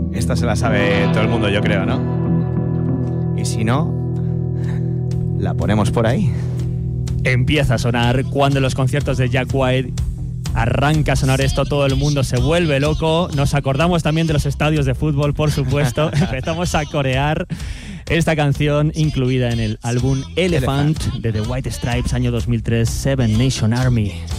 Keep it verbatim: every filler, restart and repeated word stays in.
Esta se la sabe todo el mundo, yo creo, ¿no? Y si no, la ponemos por ahí. Empieza a sonar cuando en los conciertos de Jack White arranca a sonar esto, todo el mundo se vuelve loco. Nos acordamos también de los estadios de fútbol, por supuesto. Empezamos a corear esta canción incluida en el álbum Elephant, Elephant de The White Stripes, año dos mil tres, Seven Nation Army.